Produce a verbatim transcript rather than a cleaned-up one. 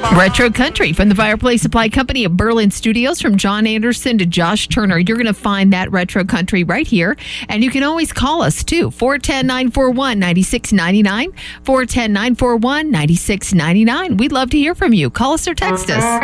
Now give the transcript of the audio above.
Retro Country from the Fireplace Supply Company of Berlin Studios, from John Anderson to Josh Turner. You're going to find that Retro Country right here. And you can always call us too. four one zero, nine four one, nine six nine nine. four one zero, nine four one, nine six nine nine. We'd love to hear from you. Call us or text us.